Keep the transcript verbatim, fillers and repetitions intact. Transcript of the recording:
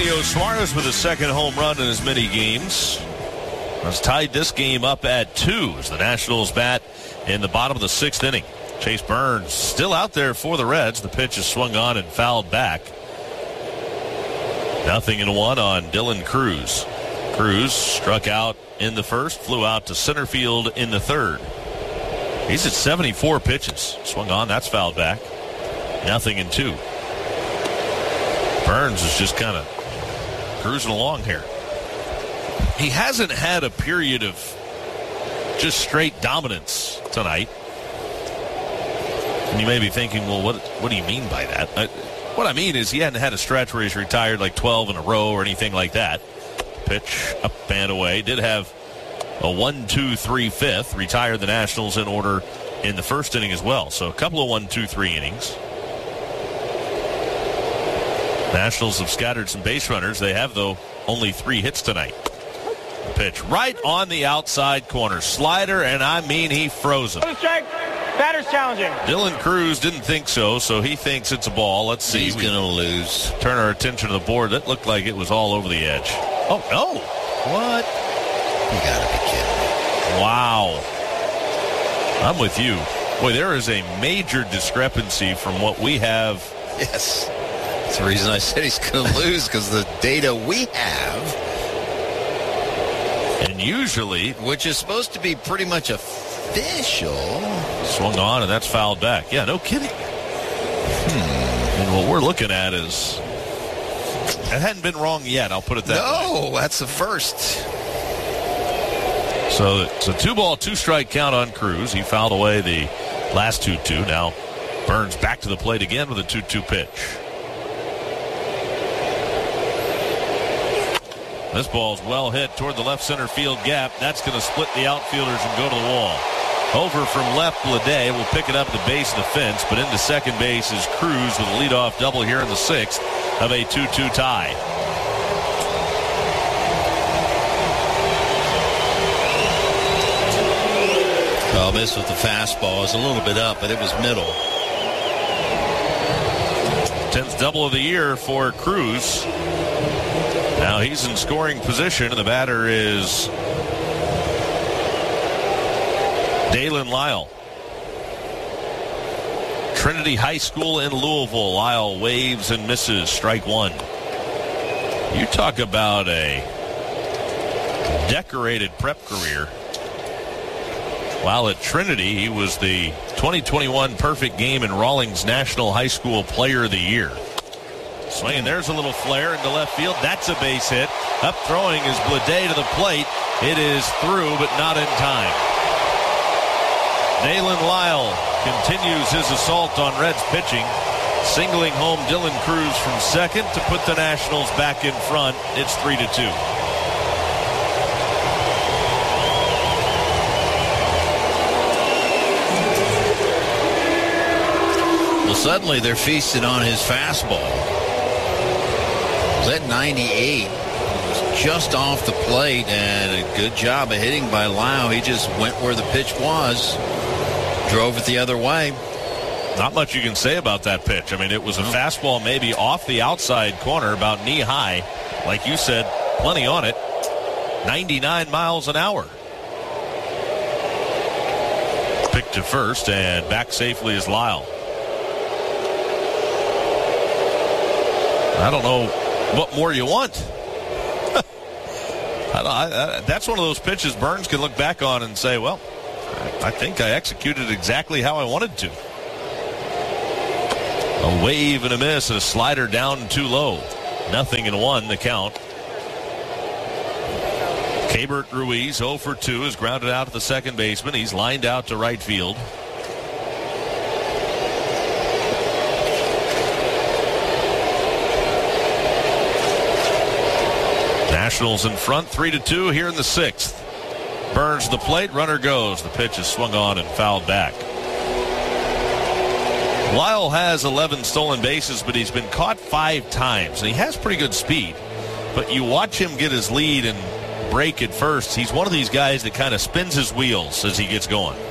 Eugenio Suarez with his second home run in as many games has tied this game up at two as the Nationals bat in the bottom of the sixth inning. Chase Burns still out there for the Reds. The pitch is swung on and fouled back. Nothing in one on Dylan Cruz. Cruz struck out in the first, flew out to center field in the third. He's at seventy-four pitches. Swung on, that's fouled back. Nothing in two. Burns is just kind of cruising along here. He hasn't had a period of just straight dominance tonight. And you may be thinking, well, what what do you mean by that? I, what I mean is he hadn't had a stretch where he's retired like twelve in a row or anything like that. Pitch up and away. Did have a one two three fifth. Retired the Nationals in order in the first inning as well. So a couple of one two three innings. Nationals have scattered some base runners. They have, though, only three hits tonight. The pitch right on the outside corner. Slider, and I mean he froze him. Strike. Batter's challenging. Dylan Cruz didn't think so, so he thinks it's a ball. Let's see. He's going to lose. Turn our attention to the board. That looked like it was all over the edge. Oh, no. What? You got to be kidding me. Wow. I'm with you. Boy, there is a major discrepancy from what we have. Yes. That's the reason I said he's going to lose, because the data we have, and usually, which is supposed to be pretty much official, swung on and that's fouled back. Yeah, no kidding. Hmm. And what we're looking at is it hadn't been wrong yet. I'll put it that no, way. No, that's the first. So it's a two-ball, two-strike count on Cruz. He fouled away the last two two. Now Burns back to the plate again with a two two pitch. This ball's well hit toward the left center field gap. That's going to split the outfielders and go to the wall. Over from left, Bleday will pick it up at the base of the fence, but into second base is Cruz with a leadoff double here in the sixth of a two two tie. Well, missed with the fastball. It was a little bit up, but it was middle. tenth double of the year for Cruz. Now he's in scoring position, and the batter is Dalen Lyle. Trinity High School in Louisville. Lyle waves and misses. Strike one. You talk about a decorated prep career. While at Trinity, he was the twenty twenty-one Perfect Game in Rawlings National High School Player of the Year. Swinging, there's a little flare into left field. That's a base hit. Up throwing is Bleday to the plate. It is through, but not in time. Dalen Lyle continues his assault on Reds pitching, singling home Dylan Cruz from second to put the Nationals back in front. It's three to two. Well, suddenly they're feasting on his fastball. At ninety-eight, was just off the plate, and a good job of hitting by Lau. He just went where the pitch was, drove it the other way. Not much you can say about that pitch. I mean, it was a fastball maybe off the outside corner, about knee high. Like you said, plenty on it. ninety-nine miles an hour. Picked to first, and back safely is Lyle. I don't know what more you want. I don't, I, I, that's one of those pitches Burns can look back on and say, well, I think I executed exactly how I wanted to. A wave and a miss and a slider down too low. Nothing in one, the count. Keibert Ruiz, oh for two, is grounded out at the second baseman. He's lined out to right field. Nationals in front, three to two here in the sixth. Burns to the plate, runner goes. The pitch is swung on and fouled back. Lyle has eleven stolen bases, but he's been caught five times, and he has pretty good speed. But you watch him get his lead and break at first. He's one of these guys that kind of spins his wheels as he gets going.